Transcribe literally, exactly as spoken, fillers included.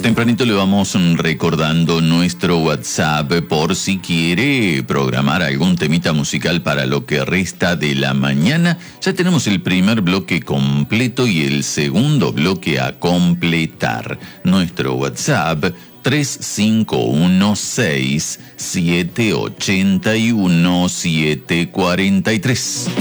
Tempranito le vamos recordando nuestro WhatsApp por si quiere programar algún temita musical para lo que resta de la mañana. Ya tenemos el primer bloque completo y el segundo bloque a completar. Nuestro WhatsApp tres cinco uno seis, siete ocho uno, siete cuatro tres.